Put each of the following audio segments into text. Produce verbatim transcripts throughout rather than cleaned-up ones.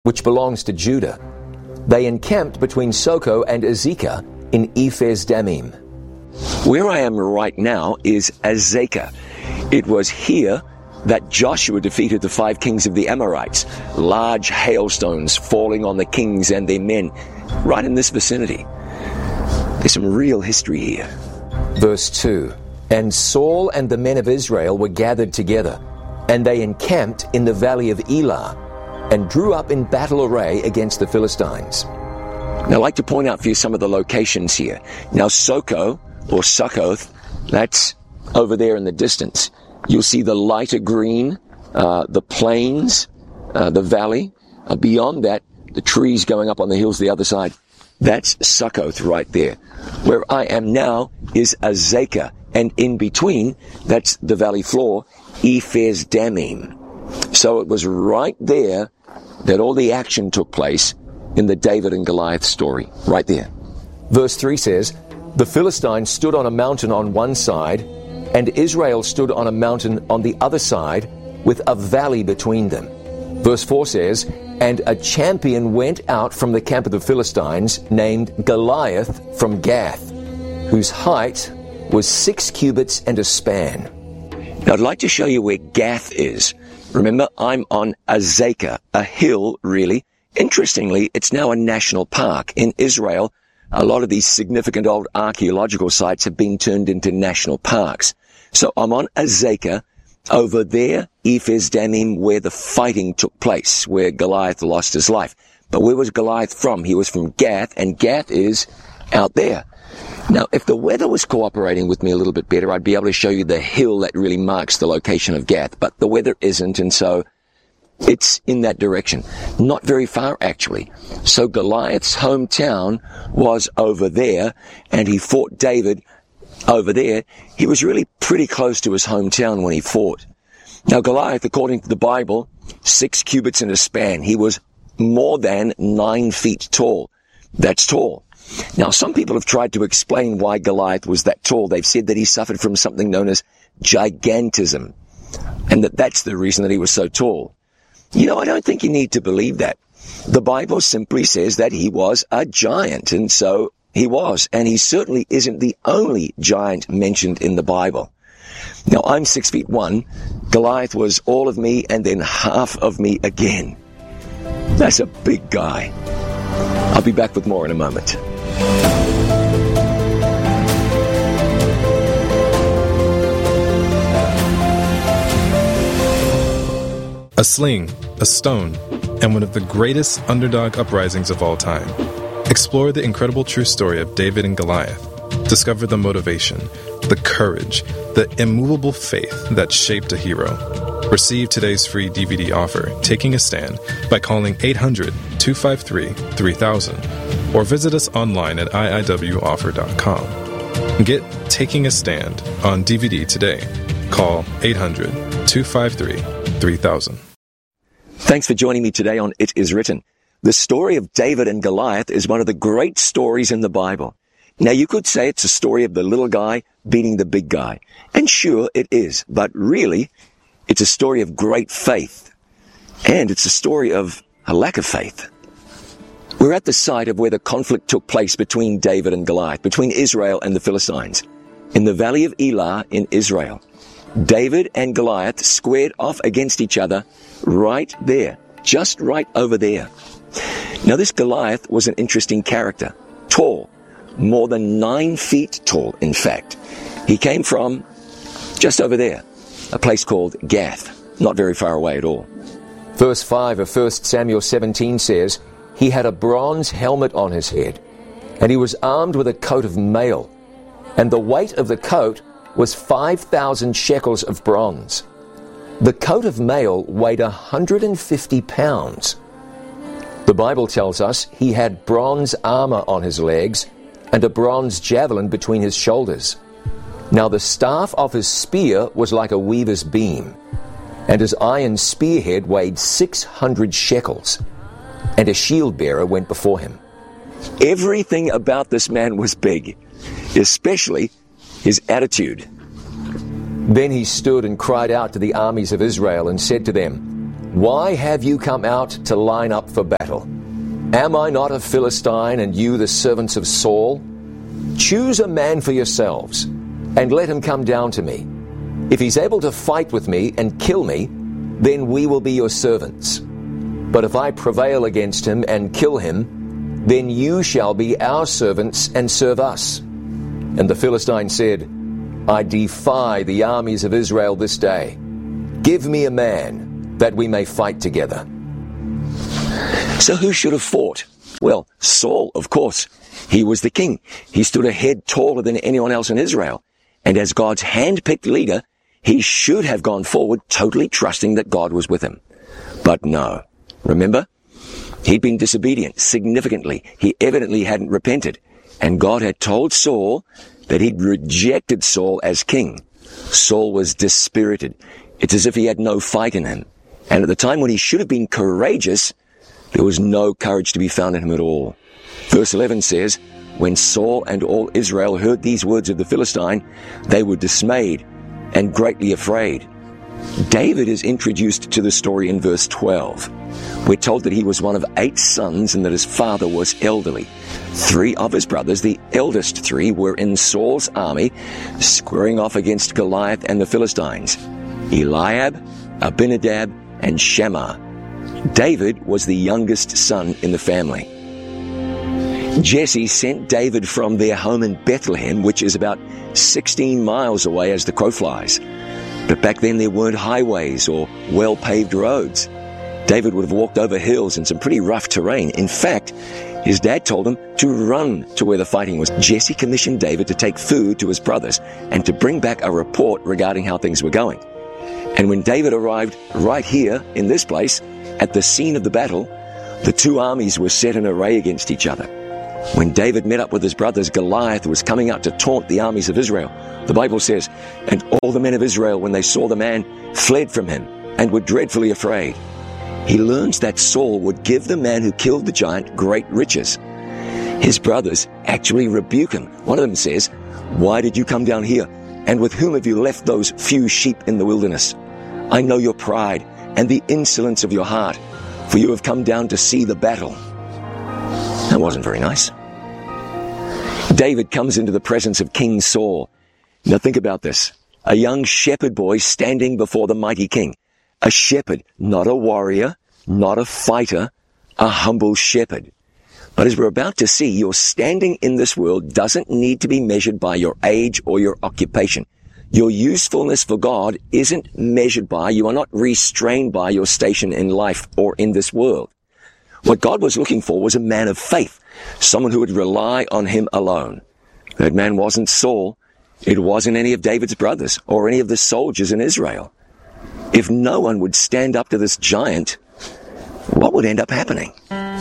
which belongs to Judah. They encamped between Soko and Azekah in Ephes Dammim. Where I am right now is Azekah. It was here that Joshua defeated the five kings of the Amorites. Large hailstones falling on the kings and their men, right in this vicinity. There's some real history here. Verse two, and Saul and the men of Israel were gathered together, and they encamped in the valley of Elah, and drew up in battle array against the Philistines. Now, I'd like to point out for you some of the locations here. Now, Soko, or Succoth, that's over there in the distance. You'll see the lighter green, uh, the plains, uh, the valley. Uh, beyond that, the trees going up on the hills the other side. That's Succoth right there. Where I am now is Azekah, and in between, that's the valley floor, Ephes Dammim. So it was right there that all the action took place in the David and Goliath story, right there. Verse three says, the Philistines stood on a mountain on one side, and Israel stood on a mountain on the other side, with a valley between them. Verse four says, and a champion went out from the camp of the Philistines, named Goliath from Gath, whose height was six cubits and a span. Now I'd like to show you where Gath is. Remember, I'm on Azekah, a hill, really. Interestingly, it's now a national park. In Israel, a lot of these significant old archaeological sites have been turned into national parks. So I'm on Azekah, over there, Ephes Dammim, where the fighting took place, where Goliath lost his life. But where was Goliath from? He was from Gath, and Gath is out there. Now, if the weather was cooperating with me a little bit better, I'd be able to show you the hill that really marks the location of Gath. But the weather isn't, and so it's in that direction. Not very far, actually. So Goliath's hometown was over there, and he fought David over there. He was really pretty close to his hometown when he fought. Now, Goliath, according to the Bible, six cubits in a span. He was more than nine feet tall. That's tall. Now, some people have tried to explain why Goliath was that tall. They've said that he suffered from something known as gigantism, and that that's the reason that he was so tall. You know, I don't think you need to believe that. The Bible simply says that he was a giant, and so he was, and he certainly isn't the only giant mentioned in the Bible. Now, I'm six feet one. Goliath was all of me and then half of me again. That's a big guy. I'll be back with more in a moment. A sling, a stone, and one of the greatest underdog uprisings of all time. Explore the incredible true story of David and Goliath. Discover the motivation, the courage, the immovable faith that shaped a hero. Receive today's free D V D offer, Taking a Stand, by calling eight hundred, two five three, three thousand or visit us online at I I W offer dot com. Get Taking a Stand on D V D today. Call eight hundred, two five three, three thousand. Thanks for joining me today on It Is Written. The story of David and Goliath is one of the great stories in the Bible. Now, you could say it's a story of the little guy beating the big guy. And sure, it is. But really, it's a story of great faith. And it's a story of a lack of faith. We're at the site of where the conflict took place between David and Goliath, between Israel and the Philistines, in the valley of Elah in Israel. David and Goliath squared off against each other right there, just right over there. Now, this Goliath was an interesting character, tall, more than nine feet tall, in fact. He came from just over there, a place called Gath, not very far away at all. Verse five of First Samuel seventeen says, he had a bronze helmet on his head, and he was armed with a coat of mail, and the weight of the coat was five thousand shekels of bronze. The coat of mail weighed one hundred fifty pounds. The Bible tells us he had bronze armor on his legs and a bronze javelin between his shoulders. Now the staff of his spear was like a weaver's beam, and his iron spearhead weighed six hundred shekels, and a shield bearer went before him. Everything about this man was big, especially his attitude. Then he stood and cried out to the armies of Israel and said to them, why have you come out to line up for battle? Am I not a Philistine, and you the servants of Saul? Choose a man for yourselves, and let him come down to me. If he's able to fight with me and kill me, then we will be your servants. But if I prevail against him and kill him, then you shall be our servants and serve us. And the Philistine said, I defy the armies of Israel this day. Give me a man, that we may fight together. So who should have fought? Well, Saul, of course. He was the king. He stood a head taller than anyone else in Israel. And as God's hand-picked leader, he should have gone forward totally trusting that God was with him. But no. Remember? He'd been disobedient significantly. He evidently hadn't repented. And God had told Saul that he'd rejected Saul as king. Saul was dispirited. It's as if he had no fight in him. And at the time when he should have been courageous, there was no courage to be found in him at all. Verse eleven says, when Saul and all Israel heard these words of the Philistine, they were dismayed and greatly afraid. David is introduced to the story in verse twelve. We're told that he was one of eight sons and that his father was elderly. Three of his brothers, the eldest three, were in Saul's army, squaring off against Goliath and the Philistines. Eliab, Abinadab, and Shammah. David was the youngest son in the family. Jesse sent David from their home in Bethlehem, which is about sixteen miles away as the crow flies. But back then there weren't highways or well-paved roads. David would have walked over hills and some pretty rough terrain. In fact, his dad told him to run to where the fighting was. Jesse commissioned David to take food to his brothers and to bring back a report regarding how things were going. And when David arrived right here in this place, at the scene of the battle, the two armies were set in array against each other. When David met up with his brothers, Goliath was coming out to taunt the armies of Israel. The Bible says, and all the men of Israel, when they saw the man, fled from him and were dreadfully afraid. He learns that Saul would give the man who killed the giant great riches. His brothers actually rebuke him. One of them says, why did you come down here? And with whom have you left those few sheep in the wilderness? I know your pride and the insolence of your heart, for you have come down to see the battle. That wasn't very nice. David comes into the presence of King Saul. Now think about this. A young shepherd boy standing before the mighty king. A shepherd, not a warrior, not a fighter, a humble shepherd. But as we're about to see, your standing in this world doesn't need to be measured by your age or your occupation. Your usefulness for God isn't measured by, you are not restrained by your station in life or in this world. What God was looking for was a man of faith, someone who would rely on him alone. That man wasn't Saul. It wasn't any of David's brothers or any of the soldiers in Israel. If no one would stand up to this giant, what would end up happening?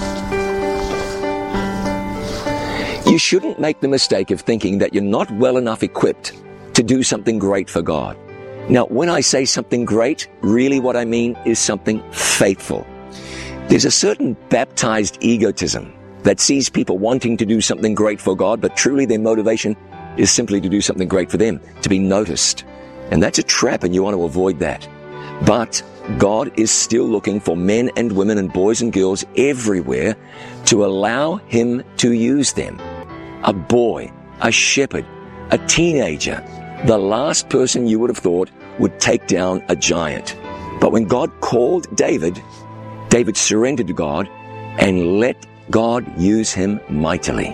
You shouldn't make the mistake of thinking that you're not well enough equipped to do something great for God. Now, when I say something great, really what I mean is something faithful. There's a certain baptized egotism that sees people wanting to do something great for God, but truly their motivation is simply to do something great for them, to be noticed. And that's a trap, and you want to avoid that. But God is still looking for men and women and boys and girls everywhere to allow Him to use them. A boy, a shepherd, a teenager, the last person you would have thought would take down a giant. But when God called David, David surrendered to God and let God use him mightily.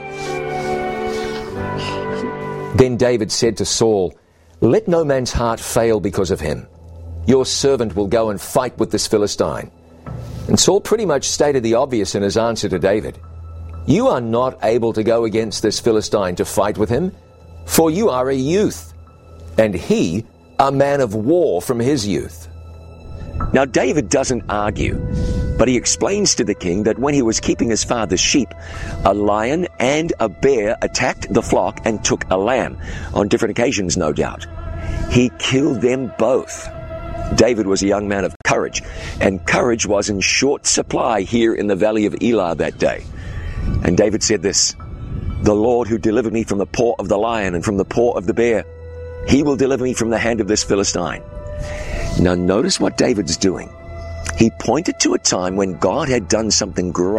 Then David said to Saul, "Let no man's heart fail because of him. Your servant will go and fight with this Philistine." And Saul pretty much stated the obvious in his answer to David. "You are not able to go against this Philistine to fight with him, for you are a youth, and he a man of war from his youth." Now David doesn't argue, but he explains to the king that when he was keeping his father's sheep, a lion and a bear attacked the flock and took a lamb, on different occasions no doubt. He killed them both. David was a young man of courage, and courage was in short supply here in the valley of Elah that day. And David said this, "The Lord who delivered me from the paw of the lion and from the paw of the bear, He will deliver me from the hand of this Philistine." Now notice what David's doing. He pointed to a time when God had done something great.